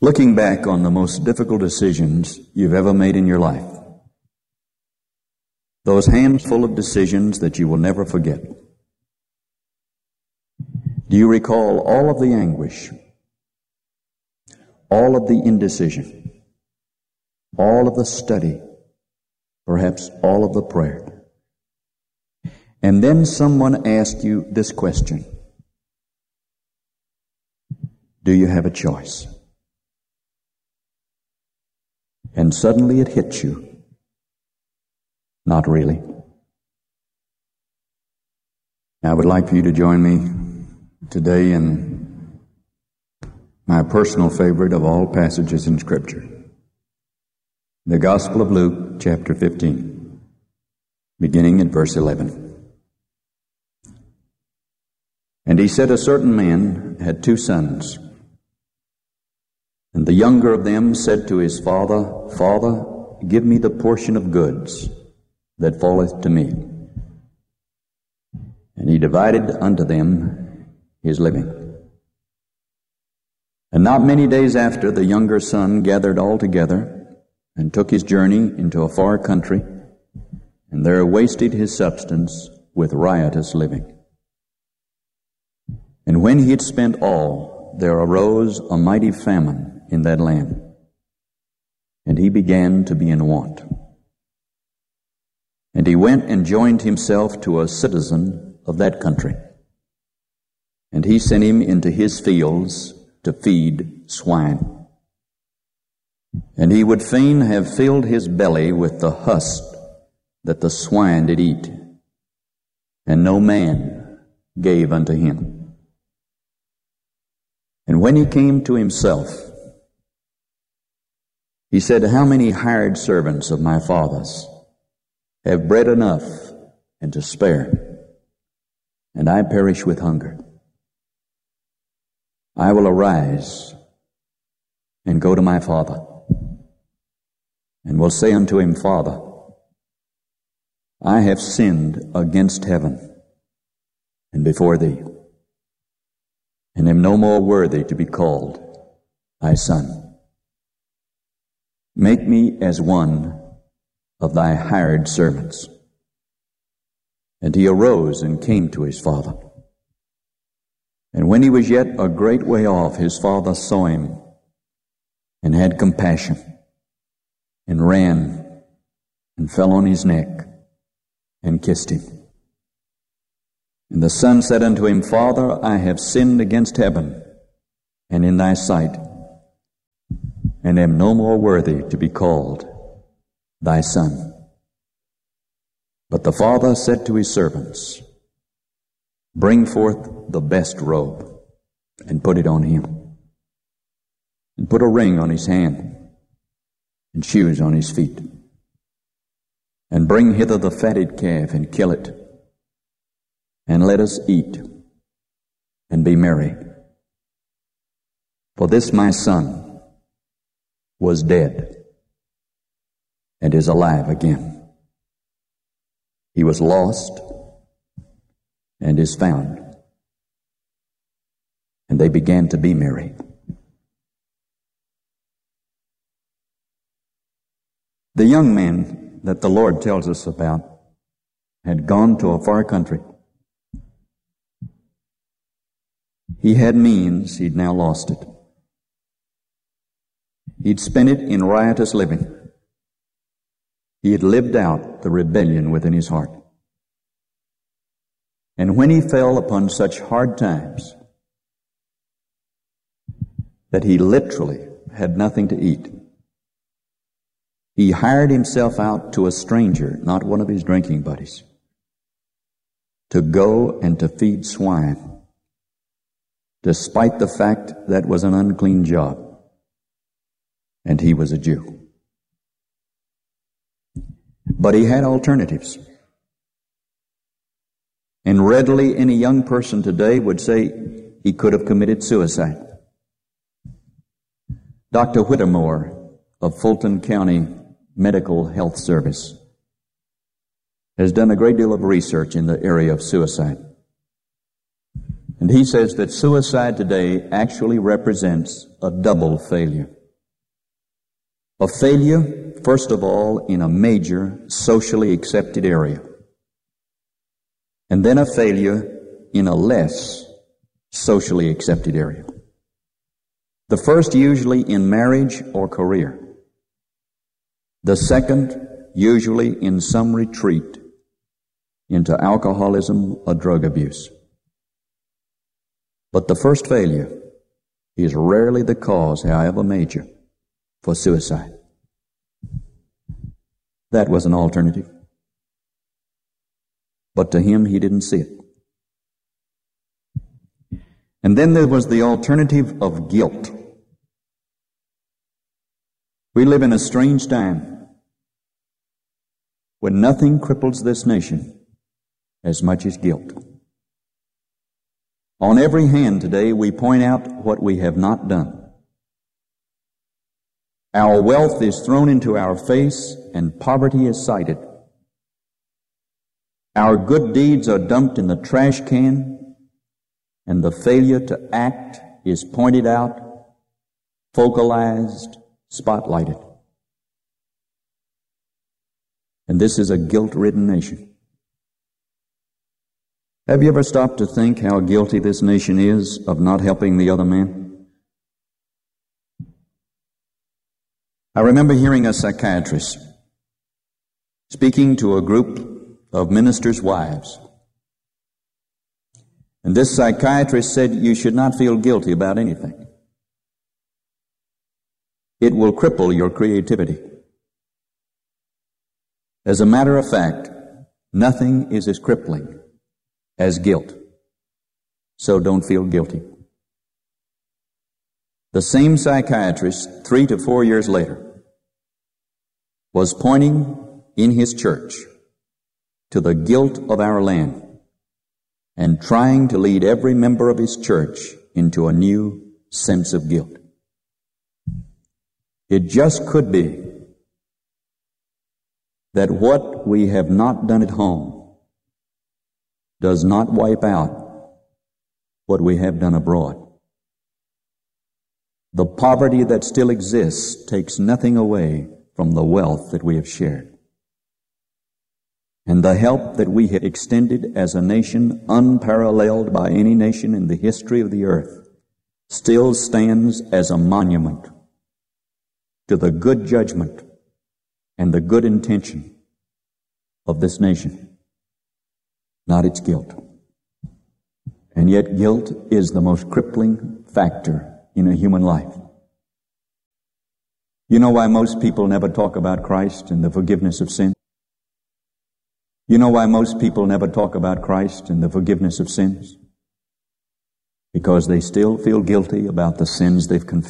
Looking back on the most difficult decisions you've ever made in your life, those handful of decisions that you will never forget, do you recall all of the anguish, all of the indecision, all of the study, perhaps all of the prayer? And then someone asked you this question: do you have a choice? And suddenly it hits you. Not really. I would like for you to join me today in my personal favorite of all passages in Scripture, the Gospel of Luke, chapter 15, beginning at verse 11. And he said, a certain man had 2 sons. And the younger of them said to his father, Father, give me the portion of goods that falleth to me. And he divided unto them his living. And not many days after, the younger son gathered all together, and took his journey into a far country, and there wasted his substance with riotous living. And when he had spent all, there arose a mighty famine in that land, and he began to be in want. And he went and joined himself to a citizen of that country, and he sent him into his fields to feed swine. And he would fain have filled his belly with the husk that the swine did eat, and no man gave unto him. And when he came to himself, he said, how many hired servants of my father's have bread enough and to spare, and I perish with hunger? I will arise and go to my father, and will say unto him, Father, I have sinned against heaven and before thee, and am no more worthy to be called thy son. Make me as one of thy hired servants. And he arose and came to his father. And when he was yet a great way off, his father saw him, and had compassion, and ran, and fell on his neck, and kissed him. And the son said unto him, Father, I have sinned against heaven, and in thy sight, and am no more worthy to be called thy son. But the father said to his servants, bring forth the best robe, and put it on him, and put a ring on his hand, and shoes on his feet, and bring hither the fatted calf, and kill it, and let us eat, and be merry. For this my son was dead, and is alive again. He was lost, and is found. And they began to be merry. The young man that the Lord tells us about had gone to a far country. He had means, he'd now lost it. He'd spent it in riotous living. He had lived out the rebellion within his heart. And when he fell upon such hard times that he literally had nothing to eat, he hired himself out to a stranger, not one of his drinking buddies, to go and to feed swine, despite the fact that was an unclean job. And he was a Jew. But he had alternatives. And readily any young person today would say he could have committed suicide. Dr. Whittemore of Fulton County Medical Health Service has done a great deal of research in the area of suicide. And he says that suicide today actually represents a double failure. A failure, first of all, in a major socially accepted area, and then a failure in a less socially accepted area. The first usually in marriage or career. The second usually in some retreat into alcoholism or drug abuse. But the first failure is rarely the cause, however major, for suicide. That was an alternative. But to him, he didn't see it. And then there was the alternative of guilt. We live in a strange time when nothing cripples this nation as much as guilt. On every hand today, we point out what we have not done. Our wealth is thrown into our face and poverty is cited. Our good deeds are dumped in the trash can, and the failure to act is pointed out, focalized, spotlighted. And this is a guilt-ridden nation. Have you ever stopped to think how guilty this nation is of not helping the other man? I remember hearing a psychiatrist speaking to a group of ministers' wives. And this psychiatrist said, you should not feel guilty about anything. It will cripple your creativity. As a matter of fact, nothing is as crippling as guilt. So don't feel guilty. The same psychiatrist, 3 to 4 years later, was pointing in his church to the guilt of our land and trying to lead every member of his church into a new sense of guilt. It just could be that what we have not done at home does not wipe out what we have done abroad. The poverty that still exists takes nothing away from the wealth that we have shared. And the help that we have extended as a nation, unparalleled by any nation in the history of the earth, still stands as a monument to the good judgment and the good intention of this nation, not its guilt. And yet guilt is the most crippling factor in a human life. You know why most people never talk about Christ and the forgiveness of sin? You know why most people never talk about Christ and the forgiveness of sins? Because they still feel guilty about the sins they've confessed.